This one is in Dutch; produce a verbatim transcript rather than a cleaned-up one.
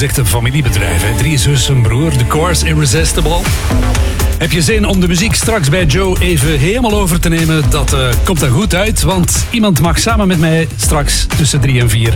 echt een familiebedrijf. Hè? Drie zus, een broer, The Course, Irresistible. Heb je zin om de muziek straks bij Joe even helemaal over te nemen? Dat uh, komt er goed uit, want iemand mag samen met mij straks tussen drie en vier